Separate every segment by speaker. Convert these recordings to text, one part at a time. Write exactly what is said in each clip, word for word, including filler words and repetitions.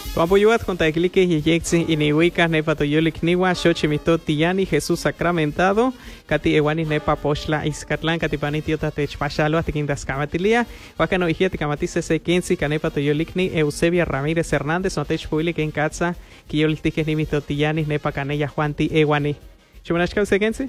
Speaker 1: Tuampuyuat contaiclique yeyexi inihuica nepa toyolik niwa xochimito tiyani Jesús sacramentado cati ewani nepa poxla iscatlán catipani tiota techpachalo atiquintascamatilia huacano hijia ticamatice se quinci canepa toyolikni Eusebia Ramírez Hernández no techpuili que en catza quiyoltiques nimito tiyani nepa canella Juanti ewani. Chumanashka sequenci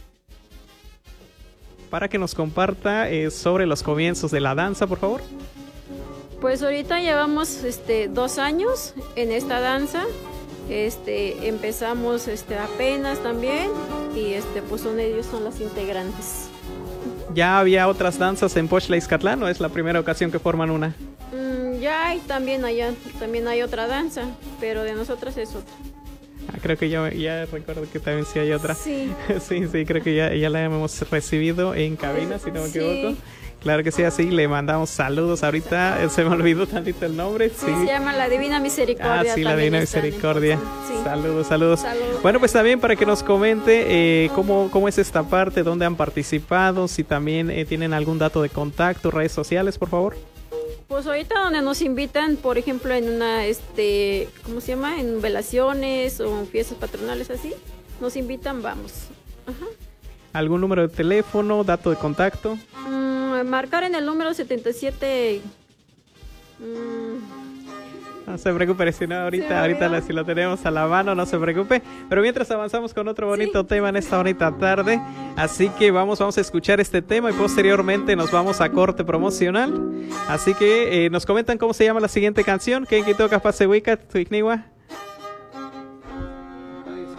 Speaker 1: para que nos comparta eh, sobre los comienzos de la danza, por favor.
Speaker 2: Pues ahorita llevamos este, dos años en esta danza. Este, empezamos este, apenas también y este, pues son ellos son las integrantes.
Speaker 1: ¿Ya había otras danzas en Poxtla Izcatlán o es la primera ocasión que forman una?
Speaker 2: Mm, ya hay también allá, también hay otra danza, pero de nosotras es otra.
Speaker 1: Ah, creo que ya, ya recuerdo que también sí hay otra.
Speaker 2: Sí.
Speaker 1: sí, sí, creo que ya, ya la hemos recibido en cabina, si no me
Speaker 2: sí.
Speaker 1: equivoco. Claro que sí, así le mandamos saludos ahorita. Se me olvidó tantito el nombre.
Speaker 2: Sí,
Speaker 1: sí.
Speaker 2: se llama La Divina Misericordia.
Speaker 1: Ah, sí, La Divina Misericordia.
Speaker 2: Sí.
Speaker 1: Saludos, saludos,
Speaker 2: saludos.
Speaker 1: Bueno, pues también para que nos comente eh, cómo, cómo es esta parte, dónde han participado, si también eh, tienen algún dato de contacto, redes sociales, por favor.
Speaker 2: Pues ahorita donde nos invitan, por ejemplo, en una, este, ¿cómo se llama? En velaciones o fiestas patronales así, nos invitan, vamos. Ajá.
Speaker 1: ¿Algún número de teléfono, dato de contacto?
Speaker 2: Mm, marcar en el número setenta y siete. Mm.
Speaker 1: No se preocupe, si no, ahorita,
Speaker 2: Sí,
Speaker 1: ahorita la, si lo tenemos a la mano, no se preocupe. Pero mientras avanzamos con otro bonito sí. tema en esta bonita tarde. Así que vamos, vamos a escuchar este tema y posteriormente nos vamos a corte promocional. Así que eh, nos comentan cómo se llama la siguiente canción. ¿Qué quito Capacehuica, Tuigniwa?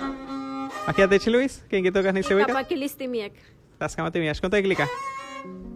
Speaker 1: Aquí a Luis, ¿quién quito Casnicehuica?
Speaker 2: Capakilistimiak.
Speaker 1: Las camatimias, conta y clica.